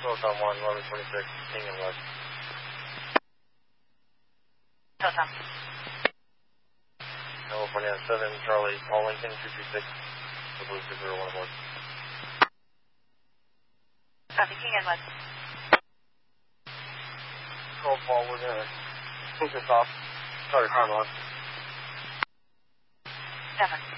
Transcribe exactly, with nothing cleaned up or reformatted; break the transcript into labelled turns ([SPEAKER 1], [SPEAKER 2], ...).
[SPEAKER 1] Proton one, eleven twenty-six, King and West.
[SPEAKER 2] Proton.
[SPEAKER 1] California seven, Charlie, all Lincoln, two two six, the Blue Super one aboard.
[SPEAKER 2] Copy, King and West.
[SPEAKER 1] Cold Paul, we're gonna take this off. Sorry, time on.
[SPEAKER 2] Seven.